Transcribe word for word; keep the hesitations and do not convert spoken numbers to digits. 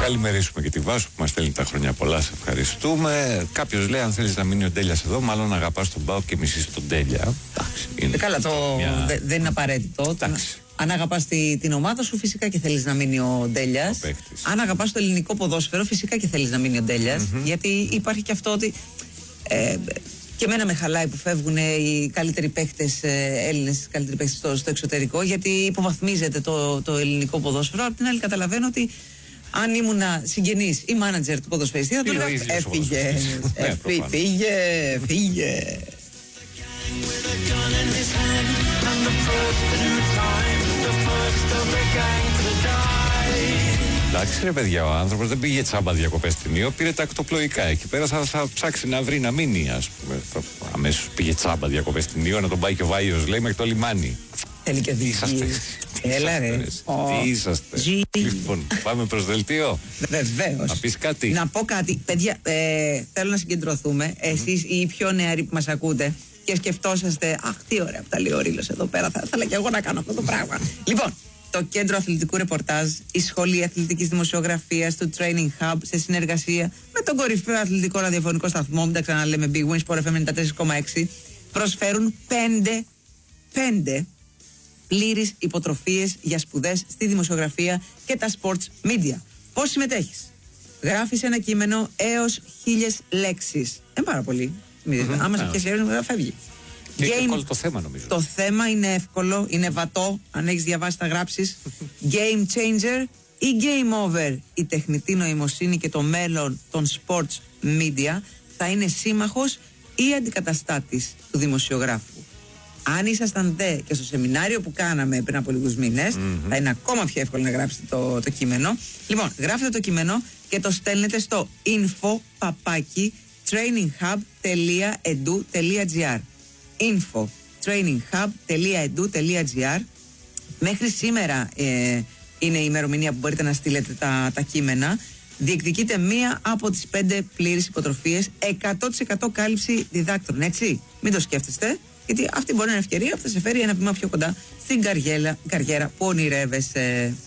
καλημερίσουμε και τη Βάσο που μας στέλνει τα χρόνια πολλά. Σε ευχαριστούμε. Κάποιος λέει: αν θέλεις να μείνει ο Ντέλιας εδώ, μάλλον αγαπάς τον ΠΑΟΚ και μισείς τον Ντέλια. Εντάξει. Είναι καλά, το μια... δε, δεν είναι απαραίτητο. Εντάξει. Αν αγαπάς τη, την ομάδα σου, φυσικά και θέλεις να μείνει ο Ντέλιας. Αν αγαπάς το ελληνικό ποδόσφαιρο, φυσικά και θέλεις να μείνει ο Ντέλιας. Mm-hmm. Γιατί υπάρχει και αυτό ότι. Ε, και εμένα με χαλάει που φεύγουν οι καλύτεροι παίχτες Έλληνες, οι καλύτεροι παίχτες στο, στο εξωτερικό, γιατί υποβαθμίζεται το, το ελληνικό ποδόσφαιρο. Απ' την άλλη, καταλαβαίνω ότι αν ήμουν συγγενής ή μάνατζερ του ποδοσφαιριστή, θα του έλεγα: Έφυγε, φύγε, φύγε. Εντάξει ρε παιδιά, ο άνθρωπος δεν πήγε τσάμπα διακοπές στην Ιω, πήρε τα ακτοπλοϊκά. Εκεί πέρα θα, θα ψάξει να βρει να μείνει, ας πούμε. Αμέσως πήγε τσάμπα διακοπές στην Ιω, να τον πάει και ο Βάιος, λέει, μέχρι το λιμάνι. Θέλει και δίκη. Έλα ρε. Τι είσαστε. Λοιπόν, πάμε προς δελτίο. Βεβαίως. Να πεις κάτι. Να πω κάτι. Παιδιά, ε, θέλω να συγκεντρωθούμε. Εσείς οι πιο νεαροί που μας ακούτε και σκεφτόσαστε, αχ, τι ωραία που τα λέει ο Ρήλος εδώ πέρα. Θα ήθελα και εγώ να κάνω αυτό το πράγμα. Λοιπόν, το Κέντρο Αθλητικού Ρεπορτάζ, η Σχολή Αθλητικής Δημοσιογραφίας του Training Hub, σε συνεργασία με τον κορυφαίο αθλητικό ραδιοφωνικό σταθμό, μην τα ξαναλέμε, Big Win Sport εφ εμ ενενήντα τέσσερα κόμμα έξι, προσφέρουν πέντε, πέντε πλήρεις υποτροφίες για σπουδές στη δημοσιογραφία και τα sports media. Πώς συμμετέχεις? Γράφεις ένα κείμενο έως χίλιες λέξεις. Δεν πάρα πολύ. Mm-hmm. Άμα σε πιάσει έρευνα, φεύγει. Και είναι εύκολο το θέμα, νομίζω. Το θέμα είναι εύκολο, είναι βατό. Αν έχεις διαβάσει, θα γράψεις. Game changer ή game over. Η τεχνητή νοημοσύνη και το μέλλον των sports media θα είναι σύμμαχος ή αντικαταστάτης του δημοσιογράφου. Αν ήσασταν δε και στο σεμινάριο που κάναμε πριν από λίγους μήνες, mm-hmm. θα είναι ακόμα πιο εύκολο να γράψετε το, το κείμενο. Λοιπόν, γράφετε το κείμενο και το στέλνετε στο info παπάκι traininghub τελεία edu τελεία gr. info traininghub τελεία edu τελεία gr. Μέχρι σήμερα ε, είναι η ημερομηνία που μπορείτε να στείλετε τα, τα κείμενα. Διεκδικείτε μία από τις πέντε πλήρεις υποτροφίες, εκατό τοις εκατό κάλυψη διδάκτρων, έτσι. Μην το σκέφτεστε, γιατί αυτή μπορεί να είναι ευκαιρία που θα σε φέρει ένα βήμα πιο κοντά στην καριέρα, καριέρα που ονειρεύεσαι.